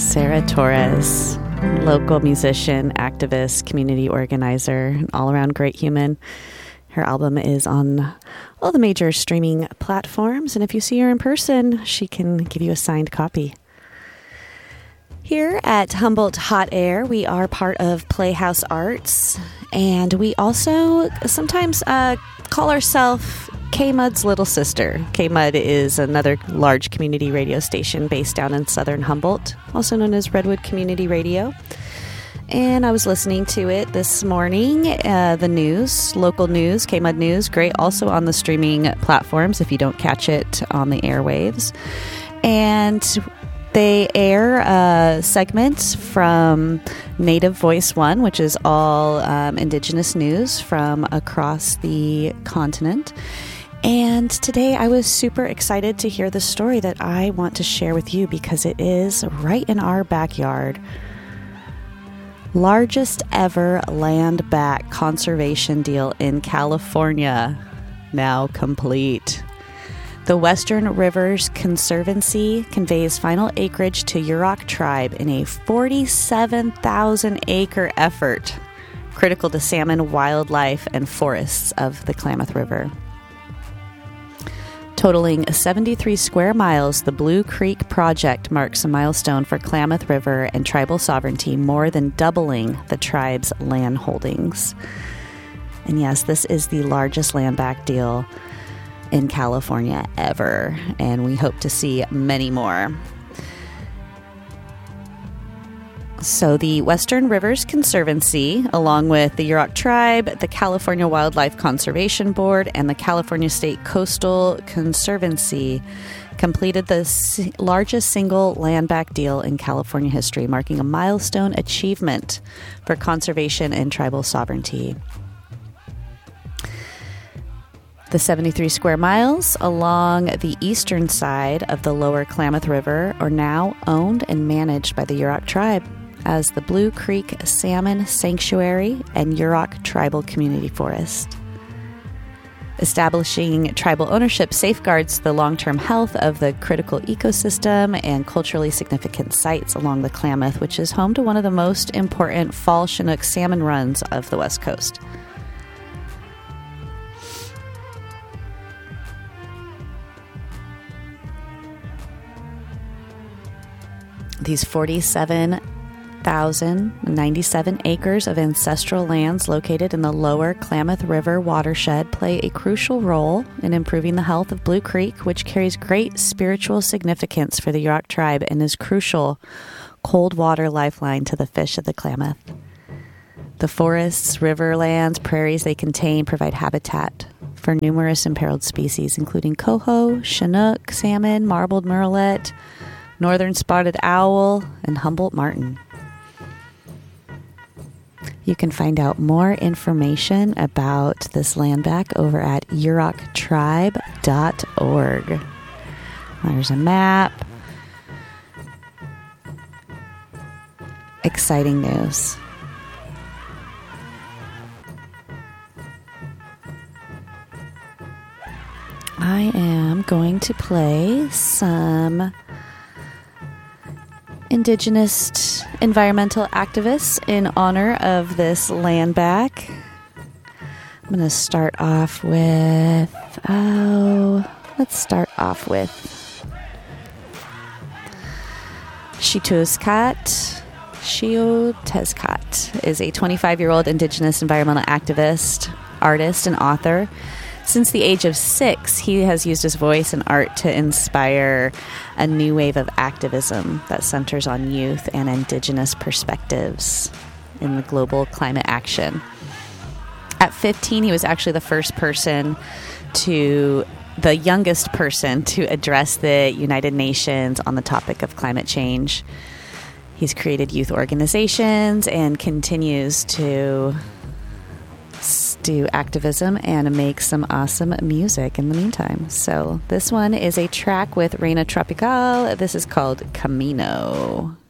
Sarah Torres, local musician, activist, community organizer, an all-around great human. Her album is on all the major streaming platforms, and if you see her in person, she can give you a signed copy. Here at Humboldt Hot Air, we are part of Playhouse Arts, and we also sometimes call ourselves K-Mud's little sister. K-Mud is another large community radio station based down in southern Humboldt, also known as Redwood Community Radio. And I was listening to it this morning, the news, local news, K-Mud News, great, also on the streaming platforms if you don't catch it on the airwaves. And they air segments from Native Voice One, which is all Indigenous news from across the continent. And today I was super excited to hear the story that I want to share with you because it is right in our backyard. Largest ever land back conservation deal in California, now complete. The Western Rivers Conservancy conveys final acreage to Yurok tribe in a 47,000-acre effort, critical to salmon, wildlife, and forests of the Klamath River. Totaling 73 square miles, the Blue Creek Project marks a milestone for Klamath River and tribal sovereignty, more than doubling the tribe's land holdings. And yes, this is the largest land back deal in California ever, and we hope to see many more. So the Western Rivers Conservancy, along with the Yurok Tribe, the California Wildlife Conservation Board, and the California State Coastal Conservancy, completed the largest single land back deal in California history, marking a milestone achievement for conservation and tribal sovereignty. The 73 square miles along the eastern side of the lower Klamath River are now owned and managed by the Yurok Tribe as the Blue Creek Salmon Sanctuary and Yurok Tribal Community Forest. Establishing tribal ownership safeguards the long-term health of the critical ecosystem and culturally significant sites along the Klamath, which is home to one of the most important fall Chinook salmon runs of the West Coast. These 47,097 acres of ancestral lands located in the lower Klamath River watershed play a crucial role in improving the health of Blue Creek, which carries great spiritual significance for the Yurok tribe and is crucial cold water lifeline to the fish of the Klamath. The forests, riverlands, prairies they contain provide habitat for numerous imperiled species, including coho, Chinook, salmon, marbled murrelet, northern spotted owl, and Humboldt martin. You can find out more information about this land back over at yuroktribe.org. There's a map. Exciting news. I am going to play some Indigenous environmental activists in honor of this land back. I'm going to start off with, Xiuhtezcatl. Xiuhtezcatl is a 25-year-old Indigenous environmental activist, artist, and author. Since the age of 6, he has used his voice and art to inspire a new wave of activism that centers on youth and Indigenous perspectives in the global climate action. At 15, he was actually the youngest person to address the United Nations on the topic of climate change. He's created youth organizations and continues to do activism and make some awesome music in the meantime. So this one is a track with Reina Tropical. This is called Camino.